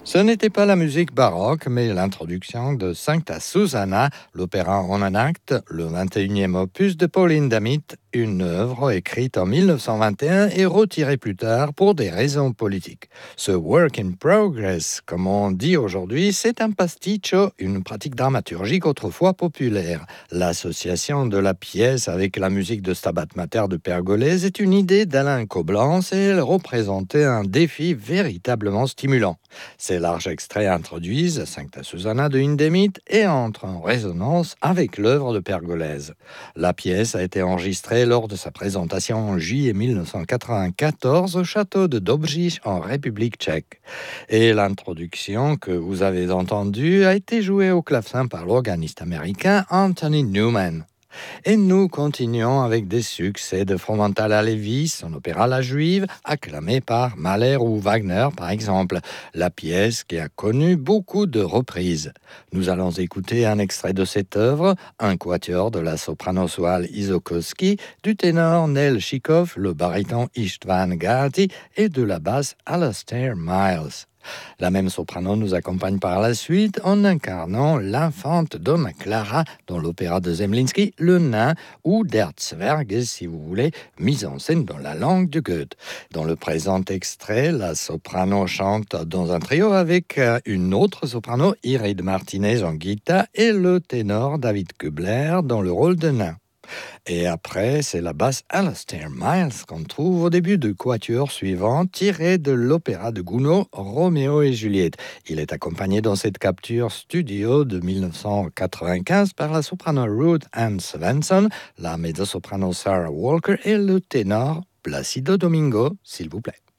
Ce n'était pas la musique baroque, mais l'introduction de Sancta Susanna, l'opéra en un acte, le 21e opus de Paul Hindemith, une œuvre écrite en 1921 et retirée plus tard pour des raisons politiques. Ce work in progress, comme on dit aujourd'hui, c'est un pasticcio, une pratique dramaturgique autrefois populaire. L'association de la pièce avec la musique de Stabat Mater de Pergolèse est une idée d'Alain Coblence et elle représentait un défi véritablement stimulant. Ces larges extraits introduisent Sancta Susanna de Hindemith et entrent en résonance avec l'œuvre de Pergolèse. La pièce a été enregistrée lors de sa présentation en juillet 1994 au château de Dobříš en République tchèque. Et l'introduction que vous avez entendue a été jouée au clavecin par l'organiste américain Anthony Newman. Et nous continuons avec des succès de Fromental à Lévis, son opéra La Juive, acclamé par Mahler ou Wagner par exemple, la pièce qui a connu beaucoup de reprises. Nous allons écouter un extrait de cette œuvre, un quatuor de la soprano Soal Isokowski, du ténor Nel Chikov, le baryton István Gálti et de la basse Alastair Miles. La même soprano nous accompagne par la suite en incarnant l'infante Donna Clara dans l'opéra de Zemlinsky, Le Nain, ou Der Zwerg, si vous voulez, mise en scène dans la langue de Goethe. Dans le présent extrait, la soprano chante dans un trio avec une autre soprano, Irid Martinez en guitare, et le ténor David Kubler dans le rôle de nain. Et après, c'est la basse Alastair Miles qu'on trouve au début du quatuor suivant, tiré de l'opéra de Gounod, Roméo et Juliette. Il est accompagné dans cette capture studio de 1995 par la soprano Ruth Ann Svensson, la mezzo-soprano Sarah Walker et le ténor Placido Domingo, s'il vous plaît.